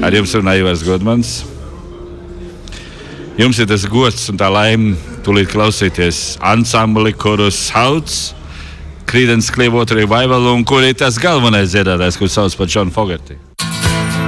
Ar jums runā Ivars Godmans. Jums ir tas gods un tā laime tūlīt klausīties ansambli, kuru sauc Creedence Clearwater Revival un kur ir tas galvenais dziedātājs, kurš sauc par John Fogerty.